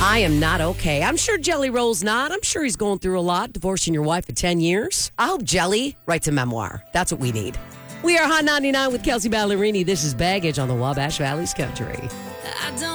I am not okay. I'm sure Jelly Roll's not. I'm sure he's going through a lot, divorcing your wife for 10 years. I hope Jelly writes a memoir. That's what we need. We are Hot 99 with Kelsey Ballerini. This is Baggage on the Wabash Valley's Country. I don't